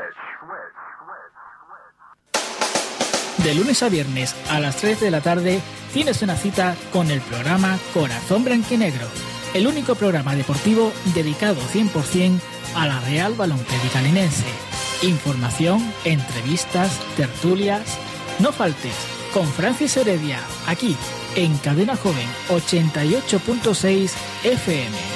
De lunes a viernes a las 3 de la tarde tienes una cita con el programa Corazón Blanquinegro, el único programa deportivo dedicado 100% a la Real Balonclínica Linense. Información, entrevistas, tertulias. No faltes con Francis Heredia, aquí en Cadena Joven 88.6 FM.